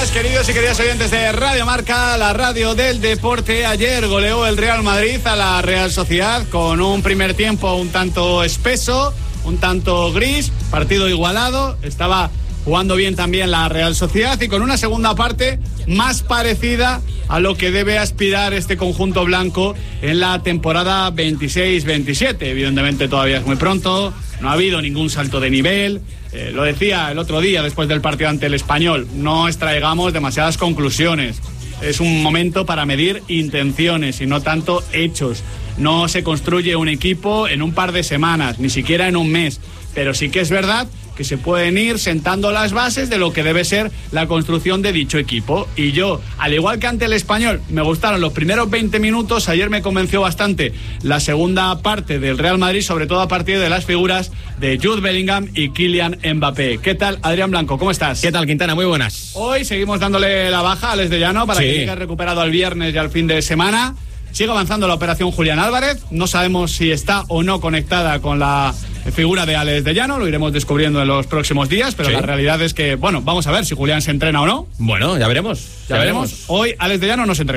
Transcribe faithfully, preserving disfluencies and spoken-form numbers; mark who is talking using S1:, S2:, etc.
S1: días, queridos y queridas oyentes de Radio Marca, la radio del deporte. Ayer goleó el Real Madrid a la Real Sociedad con un primer tiempo un tanto espeso, un tanto gris, partido igualado. Estaba jugando bien también la Real Sociedad y con una segunda parte más parecida a lo que debe aspirar este conjunto blanco en la temporada veintiséis veintisiete. Evidentemente todavía es muy pronto, no ha habido ningún salto de nivel. Eh, lo decía el otro día después del partido ante el Español, no extraigamos demasiadas conclusiones. Es un momento para medir intenciones y no tanto hechos. No se construye un equipo en un par de semanas, ni siquiera en un mes, pero sí que es verdad que se pueden ir sentando las bases de lo que debe ser la construcción de dicho equipo. Y yo, al igual que ante el Español, me gustaron los primeros veinte minutos. Ayer me convenció bastante la segunda parte del Real Madrid, sobre todo a partir de las figuras de Jude Bellingham y Kylian Mbappé. ¿Qué tal, Adrián Blanco? ¿Cómo estás?
S2: ¿Qué tal, Quintana? Muy buenas.
S1: Hoy seguimos dándole la baja a Alex de Llano para
S2: sí.
S1: que llegue recuperado al viernes y al fin de semana. Sigue avanzando la operación Julián Álvarez. No sabemos si está o no conectada con la figura de Alex de Llano. Lo iremos descubriendo en los próximos días. Pero sí. La realidad es que, bueno, vamos a ver si Julián se entrena o no.
S2: Bueno, ya veremos.
S1: Ya, ya veremos. veremos. Hoy Alex de Llano no se entrena.